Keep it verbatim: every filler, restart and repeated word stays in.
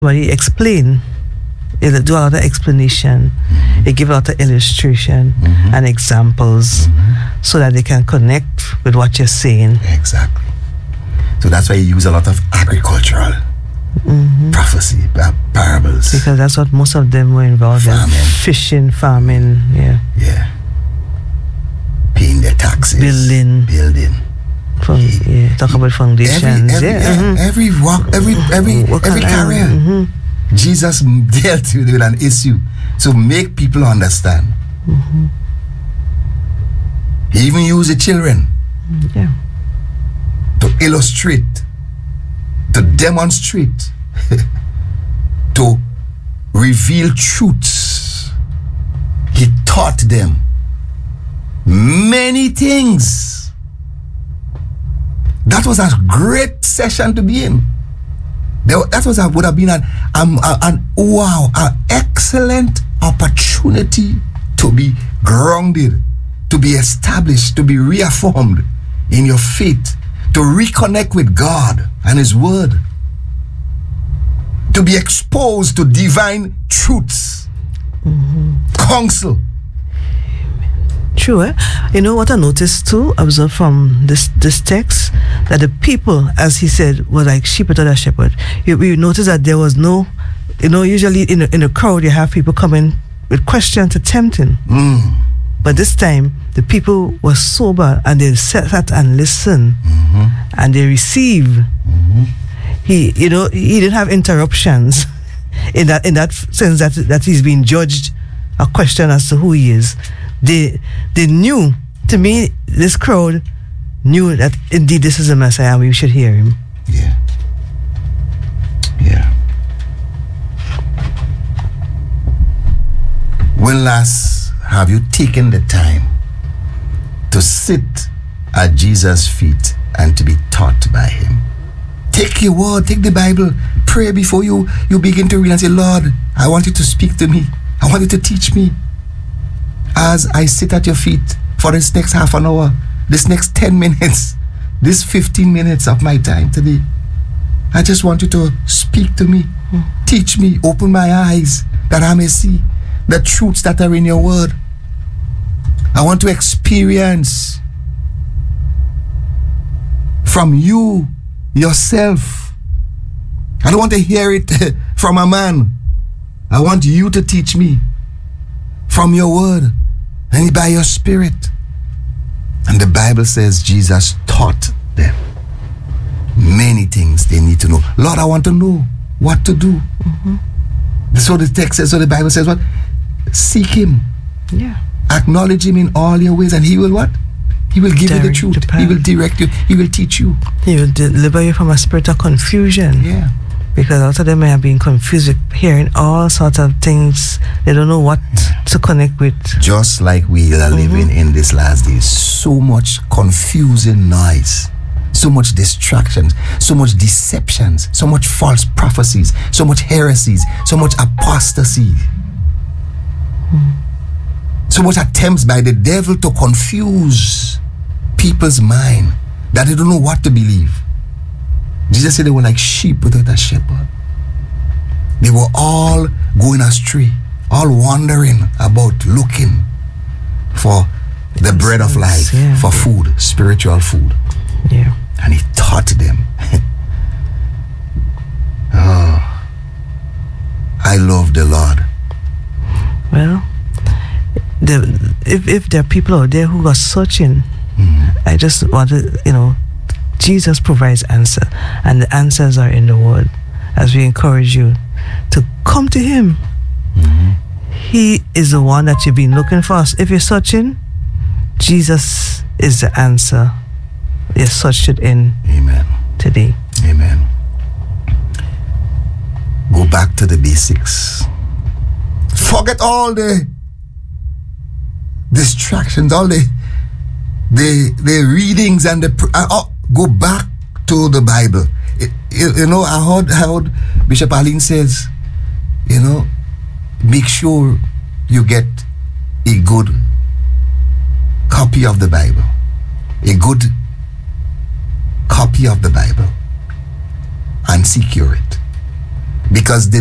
But he explain, he do a lot of explanation, mm-hmm. he give a lot of illustration mm-hmm. and examples mm-hmm. so that they can connect with what you're saying. Exactly. So that's why you use a lot of agricultural mm-hmm. prophecy, par- parables. Because that's what most of them were involved farming. in. Fishing, farming, yeah. Yeah. Paying their taxes. Building. Building. From, yeah. Talk about foundations. Every, every, yeah. mm-hmm. every walk, every, every, Work every career. Mm-hmm. Jesus dealt with an issue to make people understand. Mm-hmm. He even used the children. Yeah. To illustrate, to demonstrate, to reveal truths. He taught them many things. That was a great session to be in. That was a, would have been an, um, an wow, an excellent opportunity to be grounded, to be established, to be reaffirmed in your faith, to reconnect with God and His Word, to be exposed to divine truths, mm-hmm. counsel. True, eh? You know what I noticed too, observed from this this text, that the people, as he said, were like sheep without a shepherd. You, you notice that there was no, you know, usually in a, in a crowd you have people coming with questions to tempt him. Mm. But this time, the people were sober and they sat and listened mm-hmm. and they received. Mm-hmm. He, you know, he didn't have interruptions in that in that sense that that he's being judged a question as to who he is. They they knew. To me, this crowd knew that indeed this is a Messiah and we should hear him. Yeah. Yeah. When last have you taken the time to sit at Jesus' feet and to be taught by him? Take your word, take the Bible, pray before you, you begin to read and say, Lord, I want you to speak to me. I want you to teach me. As I sit at your feet for this next half an hour, this next ten minutes, this fifteen minutes of my time today, I just want you to speak to me, mm. teach me, open my eyes that I may see the truths that are in your word. I want to experience from you yourself. I don't want to hear it from a man. I want you to teach me from your word and by your spirit. And the Bible says Jesus taught them many things they need to know. Lord, I want to know what to do. Mm-hmm. So the text says, so the Bible says what? Seek him. Yeah. Acknowledge him in all your ways and he will what? He will give direct you the truth. The he will direct you. He will teach you. He will deliver you from a spirit of confusion. Yeah. Because a lot of them may have been confused with hearing all sorts of things. They don't know what yeah. to connect with. Just like we are living mm-hmm. in these last days. So much confusing noise. So much distractions. So much deceptions. So much false prophecies. So much heresies. So much apostasy. Mm. So much attempts by the devil to confuse people's mind that they don't know what to believe. Jesus said they were like sheep without a shepherd. They were all going astray, all wandering about looking for the yes, bread of life, yeah. for food, spiritual food. Yeah. And he taught them. Oh, I love the Lord. Well, the, if if there are people out there who are searching, mm-hmm. I just want to, you know, Jesus provides answer, and the answers are in the word. As we encourage you to come to him, mm-hmm. he is the one that you've been looking for. If you're searching, Jesus is the answer. Your search should end. Amen. Today. Amen. Go back to the basics. Forget all the distractions, all the the the readings and the uh, oh, go back to the Bible. It, you, you know, I heard, I heard Bishop Arlene says, you know, make sure you get a good copy of the Bible, a good copy of the Bible, and secure it. because they